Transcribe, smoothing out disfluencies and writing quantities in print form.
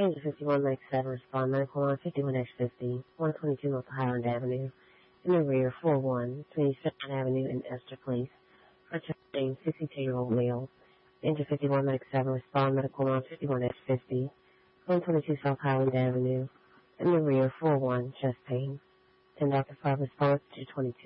Change to 5197, respond medical line 51X50, 122 North Highland Avenue, in the rear 41, 22nd Avenue and Esther Place, for checking 62-year-old male. Enter 5197, respond medical line 51X50, 122 South Highland Avenue, in the rear 41, chest pain. 10 Dr. 5 response to 22.